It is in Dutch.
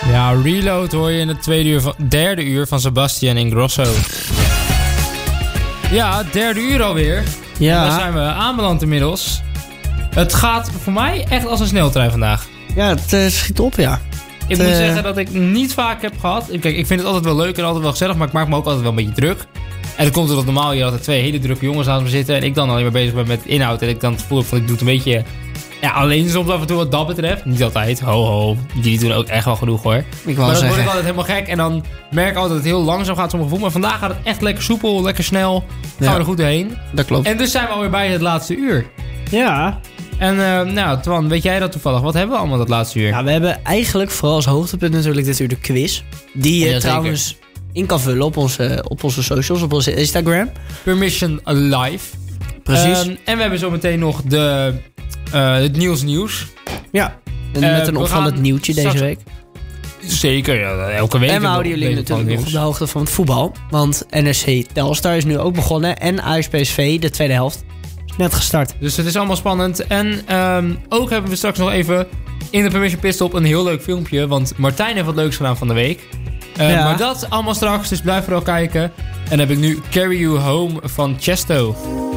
Ja, Reload hoor je in het derde uur van Sebastian Ingrosso. Ja, het derde uur alweer. Ja. Daar zijn we aanbeland inmiddels. Het gaat voor mij echt als een sneltrein vandaag. Ja, het schiet op, ja. Ik moet zeggen dat ik niet vaak heb gehad. Kijk, ik vind het altijd wel leuk en altijd wel gezellig, maar ik maak me ook altijd wel een beetje druk. En dan komt er dat normaal hier altijd 2 hele drukke jongens aan me zitten en ik dan alleen maar bezig ben met inhoud. En ik dan het gevoel heb van ik doe het een beetje alleen soms af en toe wat dat betreft. Niet altijd, ho. Jullie doen ook echt wel genoeg hoor. Maar dan word ik altijd helemaal gek en dan merk ik altijd dat het heel langzaam gaat sommige gevoel. Maar vandaag gaat het echt lekker soepel, lekker snel. Gaan we er goed doorheen. Dat klopt. En dus zijn we alweer bij het laatste uur. Ja. En Twan, weet jij dat toevallig? Wat hebben we allemaal dat laatste uur? Ja, we hebben eigenlijk vooral als hoogtepunt natuurlijk dit uur de quiz. Die je trouwens in kan vullen op onze socials, op onze Instagram. Permission Live. Precies. En we hebben zometeen nog het nieuws. Ja, met een opvallend nieuwtje deze week. Zeker, ja, elke week. En we houden jullie natuurlijk nog op de hoogte van het voetbal. Want NRC Telstar is nu ook begonnen. En Ajax PSV, de tweede helft, is net gestart. Dus het is allemaal spannend. En ook hebben we straks nog even in de Permission Pitstop een heel leuk filmpje. Want Martijn heeft wat leuks gedaan van de week. Maar dat allemaal straks, dus blijf vooral kijken. En dan heb ik nu Carry You Home van Chesto.